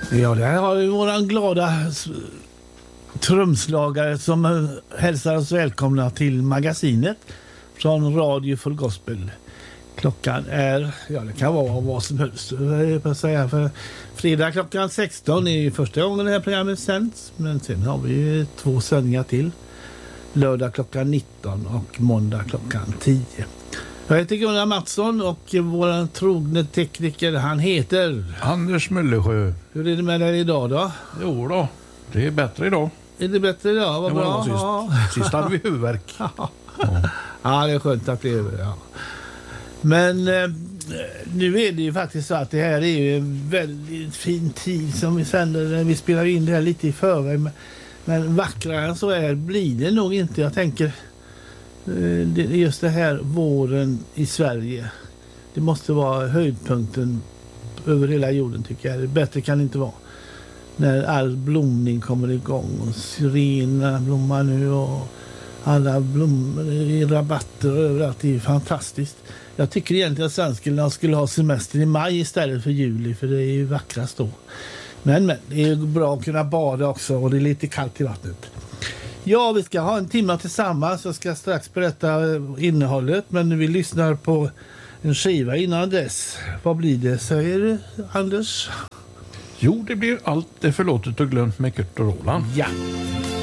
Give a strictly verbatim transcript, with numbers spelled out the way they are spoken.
Ja, det här har vi våran glada trumslagare som hälsar oss välkomna till magasinet från Radio för Gospel. Klockan är, ja det kan vara vad som helst, jag säga, för fredag klockan sexton är första gången det här programmet sänds, men sen har vi två sändningar till. Lördag klockan nitton och måndag klockan tio. Jag heter Gunnar Mattsson och vår trogne tekniker, han heter Anders Möllersjö. Hur är det med dig idag då? Jo då, det är bättre idag. Är det bättre idag? Vad det var bra. sist. Ja. Sist hade vi huvudvärk. Ja. Ja, det är skönt att bli över. Ja. Men eh, nu är det ju faktiskt så att det här är ju en väldigt fin tid som vi sänder. Vi spelar in det här lite i förväg. Men, men vackrare än så är blir det nog inte. Jag tänker eh, det, just det här våren i Sverige. Det måste vara höjdpunkten över hela jorden tycker jag. Det bättre kan det inte vara. När all blomning kommer igång och syrenerna blommar nu och alla blommor i rabatter och överallt. Det är fantastiskt. Jag tycker egentligen att svenskarna skulle ha semester i maj istället för juli, för det är ju vackrast då. Men, men det är bra att kunna bada också och det är lite kallt i vattnet. Ja, vi ska ha en timme tillsammans. Jag ska strax berätta innehållet, men vi lyssnar på en skiva innan dess. Vad blir det, säger du, Anders? Jo, det blir allt det förlåtet och glömt med Kurt och Roland. Ja.